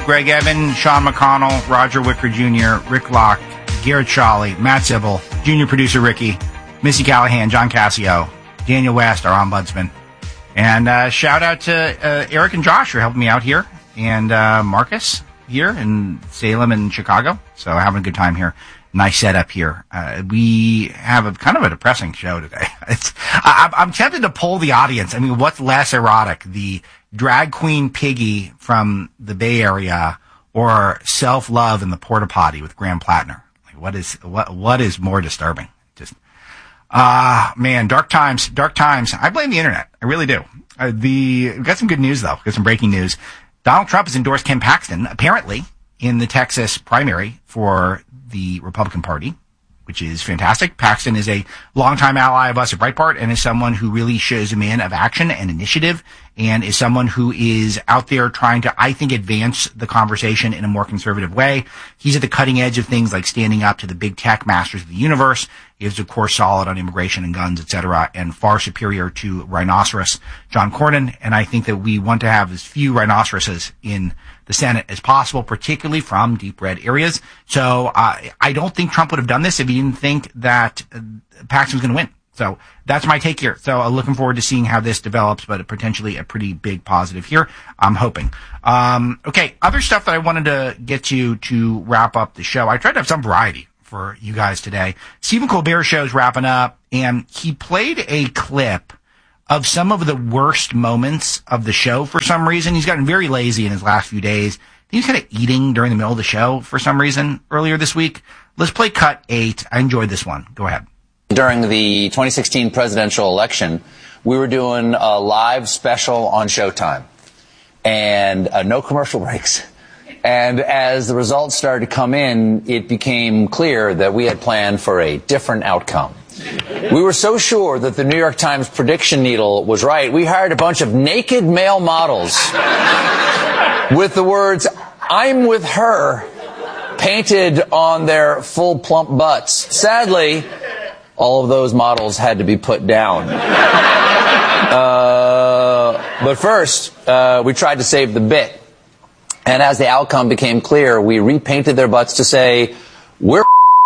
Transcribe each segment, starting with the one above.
Greg Evan, Sean McConnell, Roger Wicker Jr., Rick Locke, Garrett Shawley, Matt Zibel, junior producer Ricky, Missy Callahan, John Cassio, Daniel West, our ombudsman. And shout out to Eric and Josh for helping me out here, and Marcus here in Salem and Chicago. So having a good time here. Nice setup here. We have a kind of a depressing show today. I'm tempted to poll the audience. I mean, what's less erotic, the drag queen Piggy from the Bay Area or self-love in the porta potty with Graham Plattner? Like, what is more disturbing? Just, man, dark times. I blame the internet. I really do. We've got some good news though. We've got some breaking news. Donald Trump has endorsed Ken Paxton, apparently, in the Texas primary for the Republican Party, which is fantastic. Paxton is a longtime ally of us at Breitbart and is someone who really shows a man of action and initiative and is someone who is out there trying to, I think, advance the conversation in a more conservative way. He's at the cutting edge of things like standing up to the big tech masters of the universe. He is, of course, solid on immigration and guns, etc., and far superior to rhinoceros John Cornyn. And I think that we want to have as few rhinoceroses in the Senate as possible, particularly from deep red areas. So I don't think Trump would have done this if he didn't think that Paxton was going to win. So that's my take here. So I'm looking forward to seeing how this develops, but potentially a pretty big positive here, I'm hoping. Okay, other stuff that I wanted to get to wrap up the show. I tried to have some variety for you guys today. Stephen Colbert show's wrapping up, and he played a clip of some of the worst moments of the show for some reason. He's gotten very lazy in his last few days. He was kind of eating during the middle of the show for some reason earlier this week. Let's play cut 8. I enjoyed this one. Go ahead. During the 2016 presidential election, we were doing a live special on Showtime, and no commercial breaks. And as the results started to come in, it became clear that we had planned for a different outcome. We were so sure that the New York Times prediction needle was right, we hired a bunch of naked male models with the words, "I'm with her," painted on their full plump butts. Sadly, all of those models had to be put down. But first, we tried to save the bit. And as the outcome became clear, we repainted their butts to say, "We're..."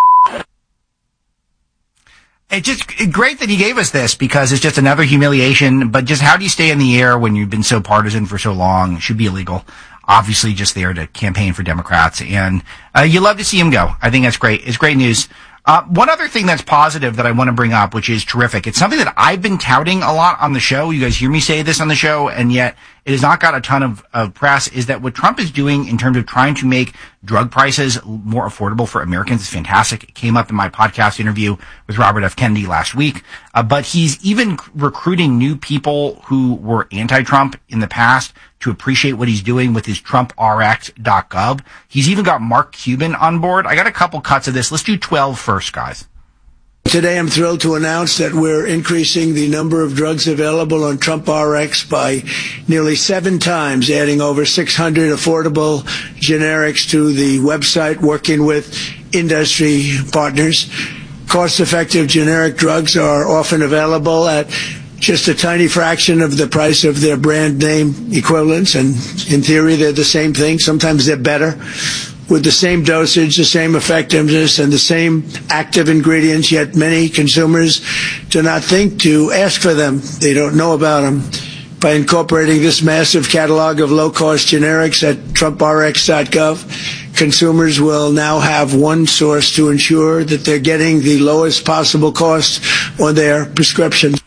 It's just great that he gave us this because it's just another humiliation. But just how do you stay in the air when you've been so partisan for so long? It should be illegal. Obviously just there to campaign for Democrats. And you love to see him go. I think that's great. It's great news. One other thing that's positive that I want to bring up, which is terrific. It's something that I've been touting a lot on the show. You guys hear me say this on the show, and yet it has not got a ton of press, is that what Trump is doing in terms of trying to make drug prices more affordable for Americans is fantastic. It came up in my podcast interview with Robert F. Kennedy last week. But he's even recruiting new people who were anti-Trump in the past to appreciate what he's doing with his TrumpRx.gov. He's even got Mark Cuban on board. I got a couple cuts of this. Let's do 12 first, guys. Today, I'm thrilled to announce that we're increasing the number of drugs available on TrumpRx by nearly 7 times, adding over 600 affordable generics to the website, working with industry partners. Cost-effective generic drugs are often available at just a tiny fraction of the price of their brand name equivalents, and in theory, they're the same thing. Sometimes they're better, with the same dosage, the same effectiveness, and the same active ingredients, yet many consumers do not think to ask for them. They don't know about them. By incorporating this massive catalog of low-cost generics at TrumpRx.gov, consumers will now have one source to ensure that they're getting the lowest possible cost on their prescriptions.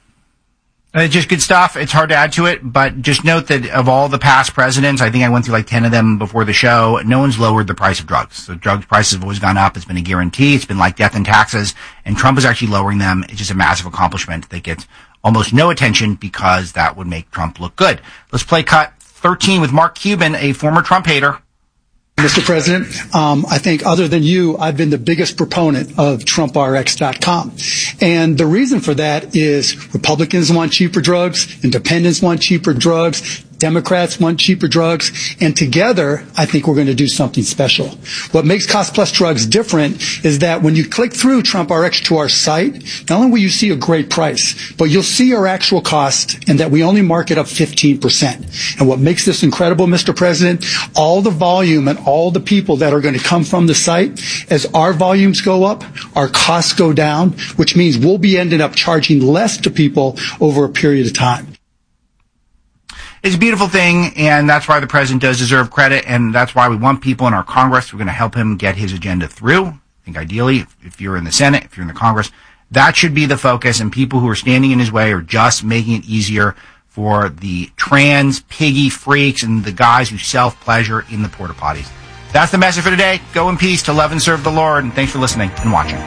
Just good stuff. It's hard to add to it, but just note that of all the past presidents, I think I went through like 10 of them before the show, no one's lowered the price of drugs. So drug prices have always gone up. It's been a guarantee. It's been like death and taxes, and Trump is actually lowering them. It's just a massive accomplishment that gets almost no attention because that would make Trump look good. Let's play cut 13 with Mark Cuban, a former Trump hater. Mr. President, I think other than you, I've been the biggest proponent of TrumpRx.com. And the reason for that is Republicans want cheaper drugs, independents want cheaper drugs, Democrats want cheaper drugs, and together, I think we're going to do something special. What makes Cost Plus Drugs different is that when you click through Trump RX to our site, not only will you see a great price, but you'll see our actual cost and that we only mark it up 15%. And what makes this incredible, Mr. President, all the volume and all the people that are going to come from the site, as our volumes go up, our costs go down, which means we'll be ending up charging less to people over a period of time. It's a beautiful thing, and that's why the president does deserve credit, and that's why we want people in our Congress. We're going to help him get his agenda through. I think ideally, if you're in the Senate, if you're in the Congress, that should be the focus, and people who are standing in his way are just making it easier for the trans piggy freaks and the guys who self-pleasure in the porta potties. That's the message for today. Go in peace to love and serve the Lord, and thanks for listening and watching.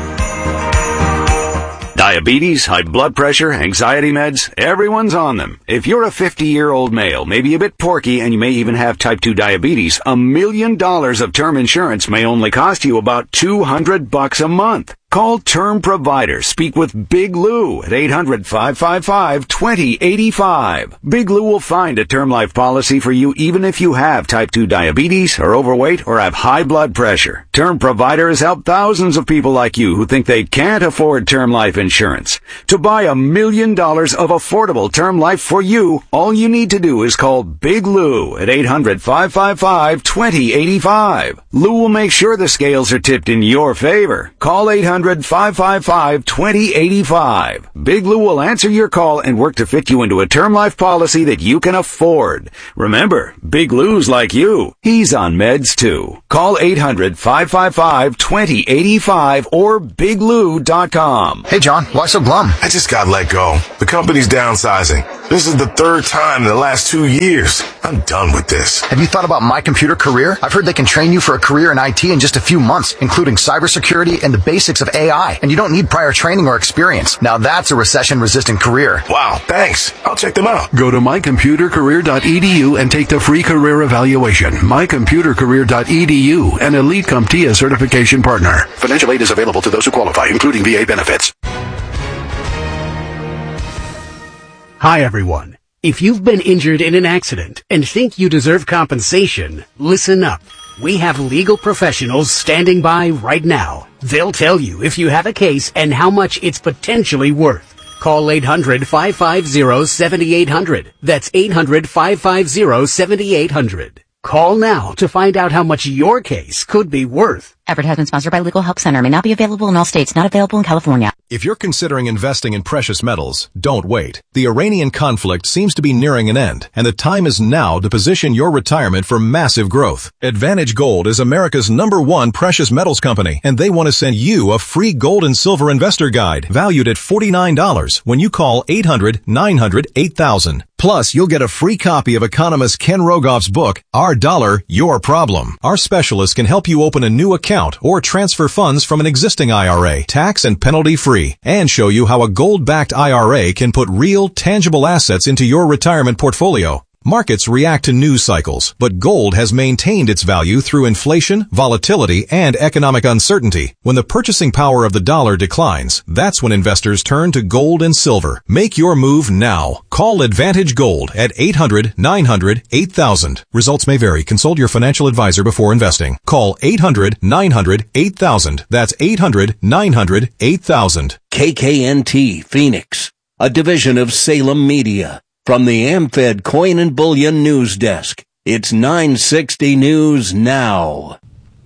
Diabetes, high blood pressure, anxiety meds, everyone's on them. If you're a 50-year-old male, maybe a bit porky, and you may even have type 2 diabetes, $1 million of term insurance may only cost you about $200 a month. Call Term Provider. Speak with Big Lou at 800-555-2085. Big Lou will find a term life policy for you even if you have type 2 diabetes, are overweight, or have high blood pressure. Term Provider has helped thousands of people like you who think they can't afford term life insurance. To buy $1 million of affordable term life for you, all you need to do is call Big Lou at 800-555-2085. Lou will make sure the scales are tipped in your favor. Call 800-555-2085. Big Lou will answer your call and work to fit you into a term life policy that you can afford. Remember, Big Lou's like you. He's on meds too. Call 800-555-2085 or biglou.com. Hey John, why so glum? I just got let go. The company's downsizing. This is the third time in the last 2 years. I'm done with this. Have you thought about My Computer Career? I've heard they can train you for a career in IT in just a few months, including cybersecurity and the basics of AI. And you don't need prior training or experience. Now that's a recession-resistant career. Wow, thanks. I'll check them out. Go to mycomputercareer.edu and take the free career evaluation. mycomputercareer.edu, an Elite CompTIA certification partner. Financial aid is available to those who qualify, including VA benefits. Hi, everyone. If you've been injured in an accident and think you deserve compensation, listen up. We have legal professionals standing by right now. They'll tell you if you have a case and how much it's potentially worth. Call 800-550-7800. That's 800-550-7800. Call now to find out how much your case could be worth. Advertisement sponsored by Legal Help Center. May not be available in all states. Not available in California. If you're considering investing in precious metals, don't wait. The Iranian conflict seems to be nearing an end, and the time is now to position your retirement for massive growth. Advantage Gold is America's #1 precious metals company, and they want to send you a free gold and silver investor guide valued at $49 when you call 800-900-8000. Plus, you'll get a free copy of economist Ken Rogoff's book, Our Dollar, Your Problem. Our specialists can help you open a new account or transfer funds from an existing IRA, tax and penalty-free, and show you how a gold-backed IRA can put real, tangible assets into your retirement portfolio. Markets react to news cycles, but gold has maintained its value through inflation, volatility, and economic uncertainty. When the purchasing power of the dollar declines, that's when investors turn to gold and silver. Make your move now. Call Advantage Gold at 800-900-8000. Results may vary. Consult your financial advisor before investing. Call 800-900-8000. That's 800-900-8000. KKNT Phoenix, a division of Salem Media. From the AmFed Coin and Bullion News Desk, it's 960 News Now.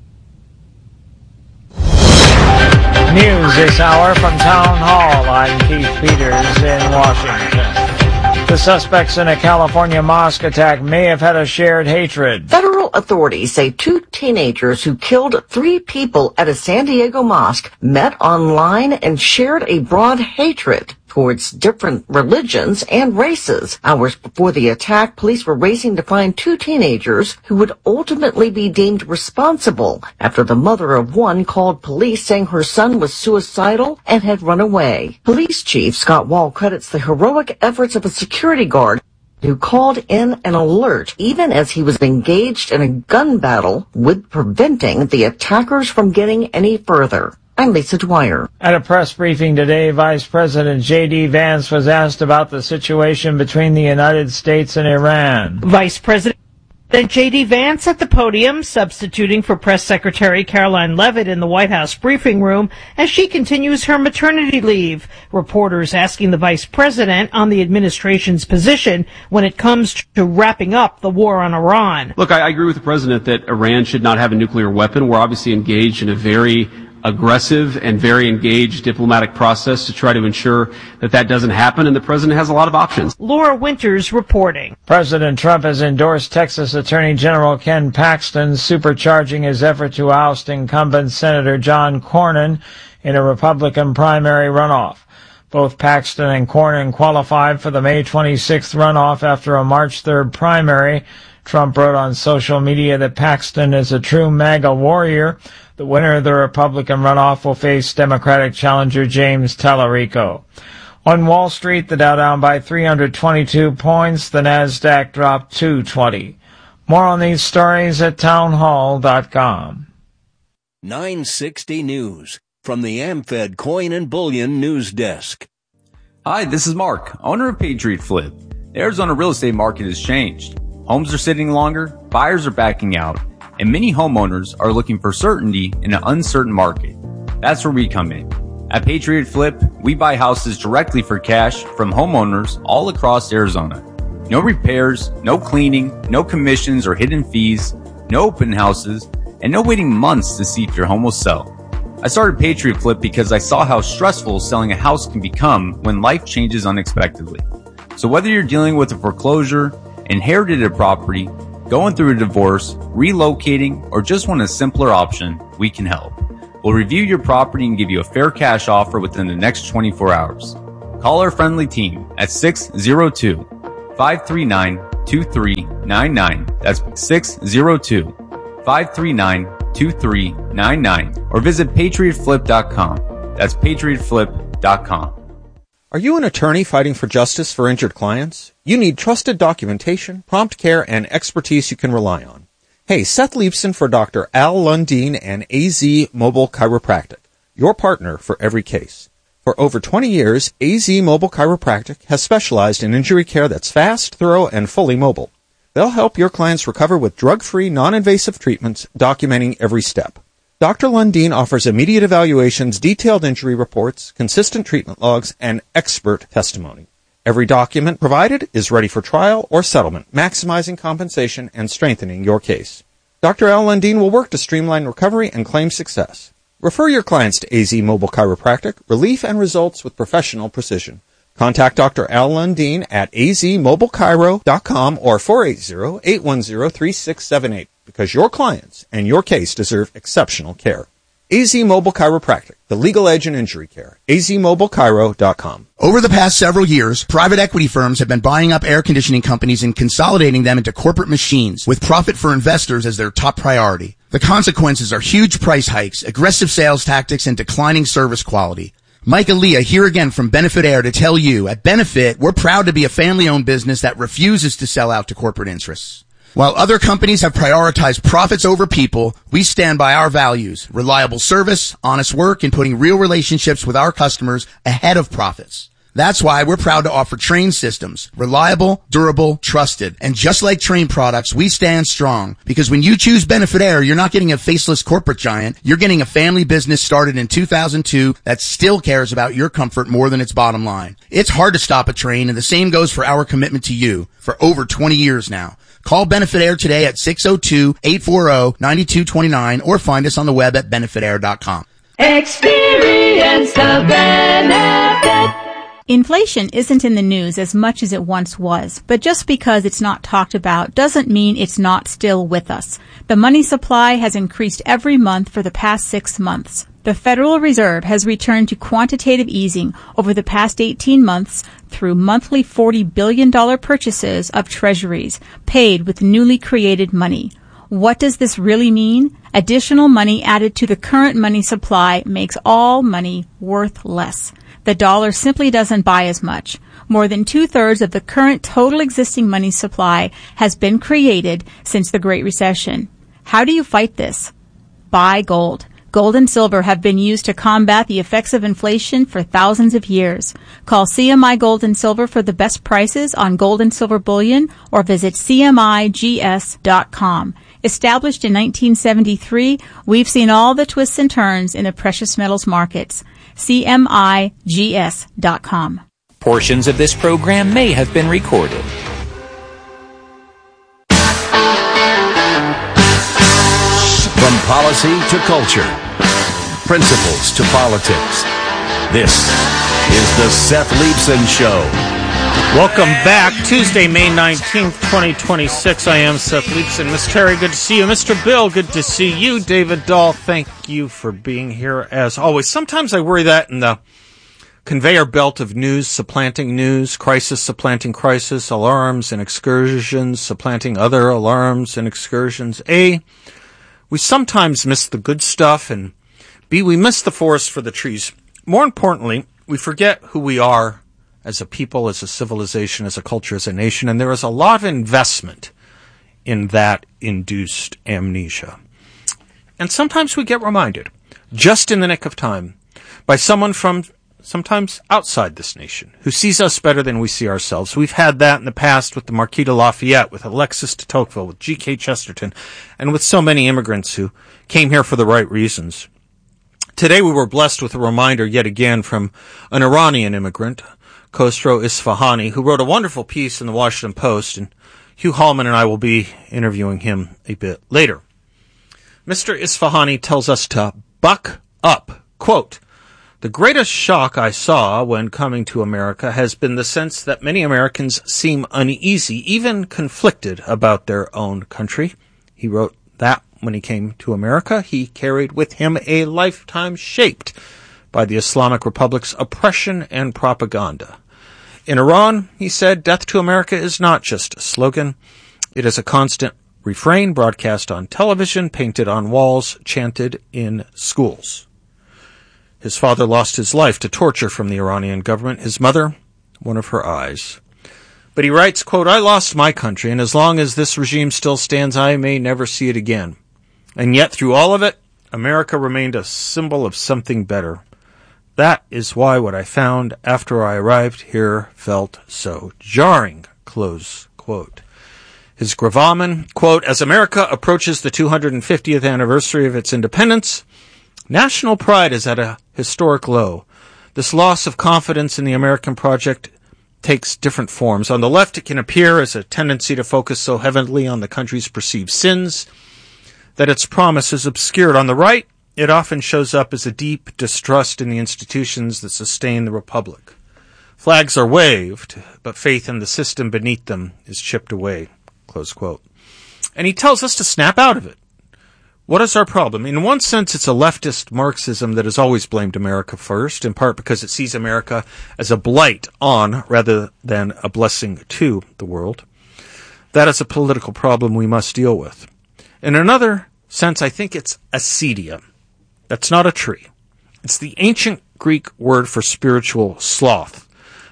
News this hour from Town Hall. I'm Keith Peters in Washington. The suspects in a California mosque attack may have had a shared hatred. Federal authorities say 2 teenagers who killed 3 people at a San Diego mosque met online and shared a broad hatred towards different religions and races. Hours before the attack, police were racing to find 2 teenagers who would ultimately be deemed responsible after the mother of one called police saying her son was suicidal and had run away. Police Chief Scott Wall credits the heroic efforts of a security guard who called in an alert even as he was engaged in a gun battle with preventing the attackers from getting any further. I'm Lisa Dwyer. At a press briefing today, Vice President J.D. Vance was asked about the situation between the United States and Iran. Vice President J.D. Vance at the podium, substituting for Press Secretary Caroline Leavitt in the White House briefing room as she continues her maternity leave. Reporters asking the Vice President on the administration's position when it comes to wrapping up the war on Iran. Look, I agree with the President that Iran should not have a nuclear weapon. We're obviously engaged in a very aggressive and very engaged diplomatic process to try to ensure that that doesn't happen, and the President has a lot of options. Laura Winters reporting. President Trump has endorsed Texas Attorney General Ken Paxton, supercharging his effort to oust incumbent Senator John Cornyn in a Republican primary runoff. Both Paxton and Cornyn qualified for the May 26th runoff after a March 3rd primary. Trump wrote on social media that Paxton is a true MAGA warrior. The winner of the Republican runoff will face Democratic challenger James Tallarico. On Wall Street, the Dow down by 322 points. The Nasdaq dropped 220. More on these stories at townhall.com. 960 News from the AmFed Coin and Bullion News Desk. Hi, this is Mark, owner of Patriot Flip. The Arizona real estate market has changed. Homes are sitting longer, buyers are backing out, and many homeowners are looking for certainty in an uncertain market. That's where we come in. At Patriot Flip, we buy houses directly for cash from homeowners all across Arizona. No repairs, no cleaning, no commissions or hidden fees, no open houses, and no waiting months to see if your home will sell. I started Patriot Flip because I saw how stressful selling a house can become when life changes unexpectedly. So whether you're dealing with a foreclosure, inherited a property, going through a divorce, relocating, or just want a simpler option, we can help. We'll review your property and give you a fair cash offer within the next 24 hours. Call our friendly team at 602-539-2399. That's 602-539-2399. Or visit patriotflip.com. That's patriotflip.com. Are you an attorney fighting for justice for injured clients? You need trusted documentation, prompt care, and expertise you can rely on. Hey, Seth Leibson for Dr. Al Lundeen and AZ Mobile Chiropractic, your partner for every case. For over 20 years, AZ Mobile Chiropractic has specialized in injury care that's fast, thorough, and fully mobile. They'll help your clients recover with drug-free, non-invasive treatments, documenting every step. Dr. Lundeen offers immediate evaluations, detailed injury reports, consistent treatment logs, and expert testimony. Every document provided is ready for trial or settlement, maximizing compensation and strengthening your case. Dr. Al Lundeen will work to streamline recovery and claim success. Refer your clients to AZ Mobile Chiropractic, relief and results with professional precision. Contact Dr. Al Lundeen at azmobilechiro.com or 480-810-3678 because your clients and your case deserve exceptional care. AZ Mobile Chiropractic, the legal edge in injury care. azmobilechiro.com. Over the past several years, private equity firms have been buying up air conditioning companies and consolidating them into corporate machines with profit for investors as their top priority. The consequences are huge price hikes, aggressive sales tactics, and declining service quality. Mike Aaliyah here again from Benefit Air to tell you, at Benefit, we're proud to be a family-owned business that refuses to sell out to corporate interests. While other companies have prioritized profits over people, we stand by our values, reliable service, honest work, and putting real relationships with our customers ahead of profits. That's why we're proud to offer Trane systems. Reliable, durable, trusted. And just like Trane products, we stand strong. Because when you choose Benefit Air, you're not getting a faceless corporate giant. You're getting a family business started in 2002 that still cares about your comfort more than its bottom line. It's hard to stop a Trane, and the same goes for our commitment to you for over 20 years now. Call Benefit Air today at 602-840-9229 or find us on the web at benefitair.com. Experience the benefit. Inflation isn't in the news as much as it once was, but just because it's not talked about doesn't mean it's not still with us. The money supply has increased every month for the past 6 months. The Federal Reserve has returned to quantitative easing over the past 18 months through monthly $40 billion purchases of treasuries paid with newly created money. What does this really mean? Additional money added to the current money supply makes all money worth less. The dollar simply doesn't buy as much. More than 2/3 of the current total existing money supply has been created since the Great Recession. How do you fight this? Buy gold. Gold and silver have been used to combat the effects of inflation for thousands of years. Call CMI Gold and Silver for the best prices on gold and silver bullion or visit CMIGS.com. Established in 1973, we've seen all the twists and turns in the precious metals markets. CMIGS.com. Portions of this program may have been recorded. From policy to culture, principles to politics, this is the Seth Leibsohn Show. Welcome back. Tuesday, May 19th, 2026. I am Seth Leibsohn. Miss Terry, good to see you. Mr. Bill, good to see you. David Dahl, thank you for being here as always. Sometimes I worry that in the conveyor belt of news supplanting news, crisis supplanting crisis, alarms and excursions supplanting other alarms and excursions. A, we sometimes miss the good stuff, and B, we miss the forest for the trees. More importantly, we forget who we are as a people, as a civilization, as a culture, as a nation, and there is a lot of investment in that induced amnesia. And sometimes we get reminded, just in the nick of time, by someone from sometimes outside this nation, who sees us better than we see ourselves. We've had that in the past with the Marquis de Lafayette, with Alexis de Tocqueville, with G.K. Chesterton, and with so many immigrants who came here for the right reasons. Today we were blessed with a reminder yet again from an Iranian immigrant, Khosrow Isfahani, who wrote a wonderful piece in the Washington Post, and Hugh Hallman and I will be interviewing him a bit later. Mr. Isfahani tells us to buck up. Quote, "The greatest shock I saw when coming to America has been the sense that many Americans seem uneasy, even conflicted about their own country." He wrote that when he came to America. He carried with him a lifetime shaped by the Islamic Republic's oppression and propaganda. In Iran, he said, death to America is not just a slogan. It is a constant refrain broadcast on television, painted on walls, chanted in schools. His father lost his life to torture from the Iranian government. His mother, one of her eyes. But he writes, quote, "I lost my country, and as long as this regime still stands, I may never see it again. And yet, through all of it, America remained a symbol of something better. That is why what I found after I arrived here felt so jarring," close quote. His gravamen, quote, "As America approaches the 250th anniversary of its independence, national pride is at a historic low. This loss of confidence in the American project takes different forms. On the left, it can appear as a tendency to focus so heavily on the country's perceived sins that its promise is obscured. On the right, it often shows up as a deep distrust in the institutions that sustain the republic. Flags are waved, but faith in the system beneath them is chipped away," close quote. And he tells us to snap out of it. What is our problem? In one sense, it's a leftist Marxism that has always blamed America first, in part because it sees America as a blight on rather than a blessing to the world. That is a political problem we must deal with. In another sense, I think it's acedia. That's not a tree. It's the ancient Greek word for spiritual sloth,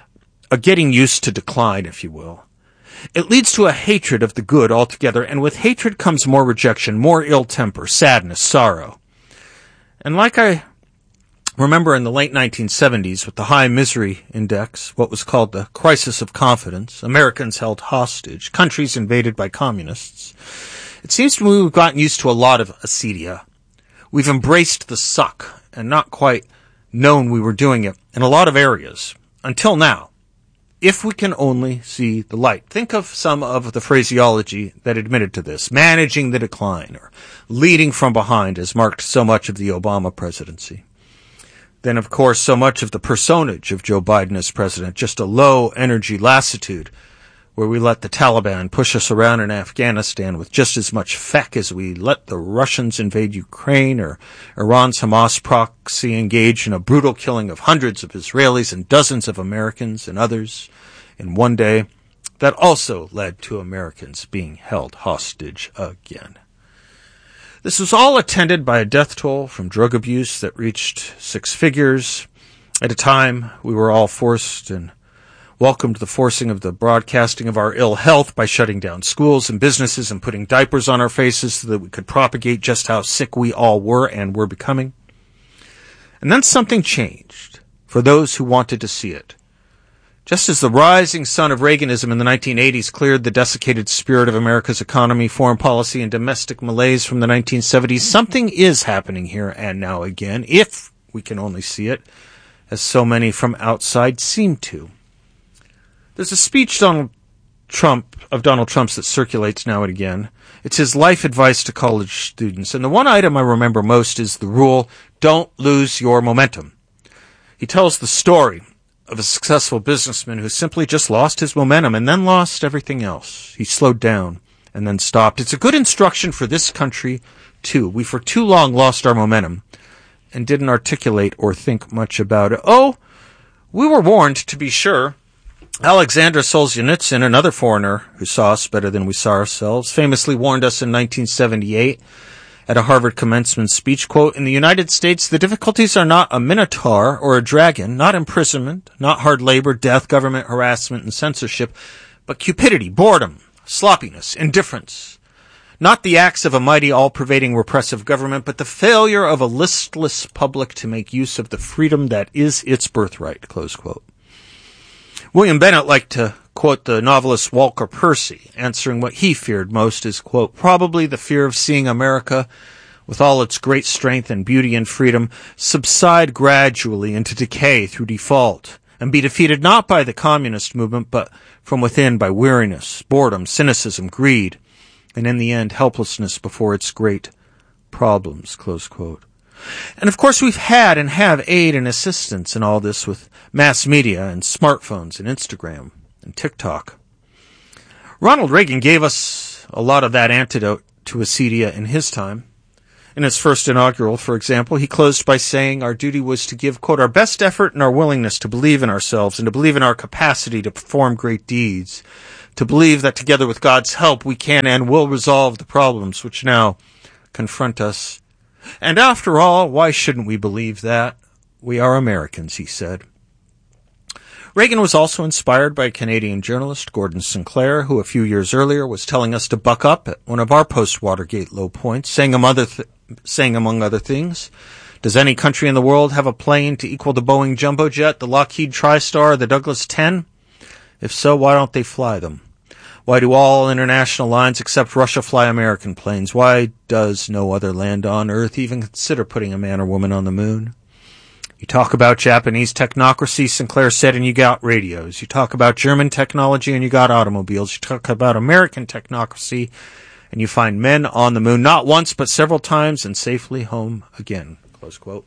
a getting used to decline, if you will. It leads to a hatred of the good altogether, and with hatred comes more rejection, more ill temper, sadness, sorrow. And like I remember in the late 1970s with the high misery index, what was called the crisis of confidence, Americans held hostage, countries invaded by communists, it seems to me we've gotten used to a lot of acedia. We've embraced the suck and not quite known we were doing it in a lot of areas, until now. If we can only see the light. Think of some of the phraseology that admitted to this. Managing the decline, or leading from behind, has marked so much of the Obama presidency. Then, of course, so much of the personage of Joe Biden as president, just a low-energy lassitude, where we let the Taliban push us around in Afghanistan with just as much feck as we let the Russians invade Ukraine, or Iran's Hamas proxy engage in a brutal killing of hundreds of Israelis and dozens of Americans and others in one day. That also led to Americans being held hostage again. This was all attended by a death toll from drug abuse that reached 6 figures. At a time, we were all forced and welcomed the forcing of the broadcasting of our ill health by shutting down schools and businesses and putting diapers on our faces so that we could propagate just how sick we all were and were becoming. And then something changed for those who wanted to see it. Just as the rising sun of Reaganism in the 1980s cleared the desiccated spirit of America's economy, foreign policy, and domestic malaise from the 1970s, something is happening here and now again, if we can only see it, as so many from outside seem to. There's a speech Donald Trump's that circulates now and again. It's his life advice to college students, and the one item I remember most is the rule, don't lose your momentum. He tells the story of a successful businessman who simply just lost his momentum and then lost everything else. He slowed down and then stopped. It's a good instruction for this country, too. We for too long lost our momentum and didn't articulate or think much about it. Oh, we were warned, to be sure. Alexander Solzhenitsyn, another foreigner who saw us better than we saw ourselves, famously warned us in 1978 at a Harvard commencement speech, quote, "In the United States, the difficulties are not a minotaur or a dragon, not imprisonment, not hard labor, death, government harassment, and censorship, but cupidity, boredom, sloppiness, indifference. Not the acts of a mighty, all-pervading repressive government, but the failure of a listless public to make use of the freedom that is its birthright," close quote. William Bennett liked to quote the novelist Walker Percy, answering what he feared most is, quote, "probably the fear of seeing America, with all its great strength and beauty and freedom, subside gradually into decay through default, and be defeated not by the communist movement, but from within by weariness, boredom, cynicism, greed, and in the end, helplessness before its great problems," close quote. And of course we've had and have aid and assistance in all this with mass media and smartphones and Instagram and TikTok. Ronald Reagan gave us a lot of that antidote to acedia in his time. In his first inaugural, for example, he closed by saying our duty was to give, quote, "our best effort and our willingness to believe in ourselves and to believe in our capacity to perform great deeds, to believe that together with God's help we can and will resolve the problems which now confront us. And after all, why shouldn't we believe that? We are Americans," he said. Reagan was also inspired by a Canadian journalist, Gordon Sinclair, who a few years earlier was telling us to buck up at one of our post-Watergate low points, saying among other things, "Does any country in the world have a plane to equal the Boeing jumbo jet, the Lockheed TriStar, or the Douglas 10? If so, why don't they fly them? Why do all international lines except Russia fly American planes? Why does no other land on Earth even consider putting a man or woman on the moon? You talk about Japanese technocracy," Sinclair said, "and you got radios. You talk about German technology and you got automobiles. You talk about American technocracy and you find men on the moon, not once but several times, and safely home again," close quote.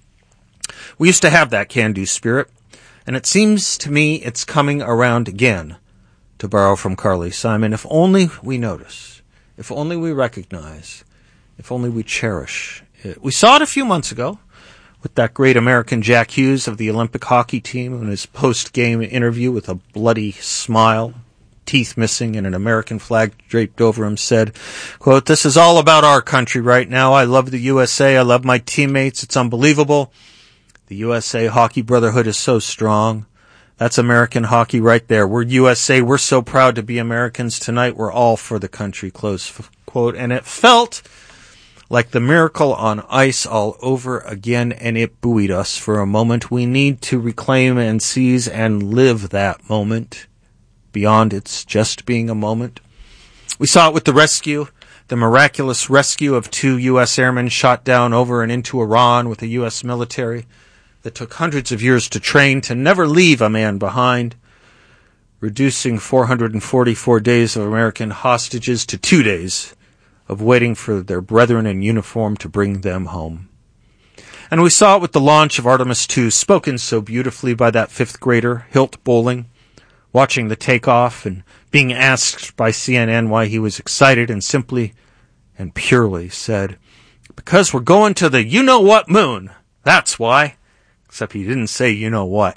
We used to have that can-do spirit, and it seems to me it's coming around again. To borrow from Carly Simon, if only we notice, if only we recognize, if only we cherish it. We saw it a few months ago with that great American Jack Hughes of the Olympic hockey team in his post-game interview with a bloody smile, teeth missing, and an American flag draped over him, said, quote, "This is all about our country right now. I love the USA. I love my teammates. It's unbelievable. The USA Hockey Brotherhood is so strong. That's American hockey right there. We're USA. We're so proud to be Americans tonight. We're all for the country," close quote. And it felt like the miracle on ice all over again, and it buoyed us for a moment. We need to reclaim and seize and live that moment beyond its just being a moment. We saw it with the rescue, the miraculous rescue of 2 U.S. airmen shot down over and into Iran with the U.S. military that took hundreds of years to train to never leave a man behind, reducing 444 days of American hostages to 2 days of waiting for their brethren in uniform to bring them home. And we saw it with the launch of Artemis II, spoken so beautifully by that 5th grader, Hilt Bowling, watching the takeoff and being asked by CNN why he was excited, and simply and purely said, "Because we're going to the you-know-what moon. That's why." Except he didn't say you know what.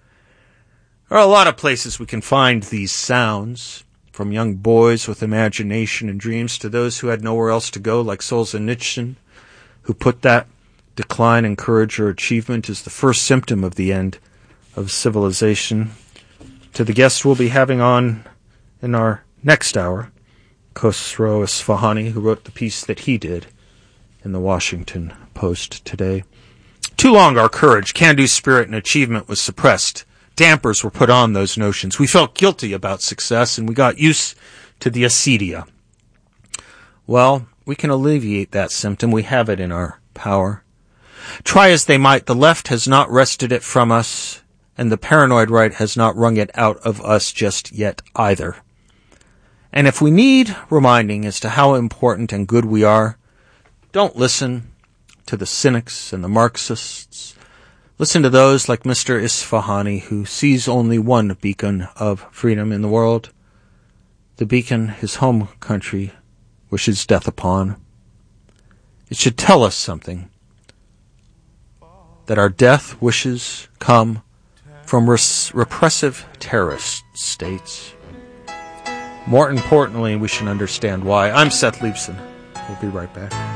There are a lot of places we can find these sounds, from young boys with imagination and dreams to those who had nowhere else to go, like Solzhenitsyn, who put that decline in courage or achievement as the first symptom of the end of civilization. To the guest we'll be having on in our next hour, Khosrow Isfahani, who wrote the piece that he did in the Washington Post today. Too long our courage, can-do spirit, and achievement was suppressed. Dampers were put on those notions. We felt guilty about success, and we got used to the acedia. Well, we can alleviate that symptom. We have it in our power. Try as they might, the left has not wrested it from us, and the paranoid right has not wrung it out of us just yet either. And if we need reminding as to how important and good we are, don't listen to the cynics and the Marxists. Listen to those like Mr. Isfahani, who sees only one beacon of freedom in the world, the beacon his home country wishes death upon. It should tell us something, that our death wishes come from repressive terrorist states. More importantly, we should understand why. I'm Seth Leibson. We'll be right back.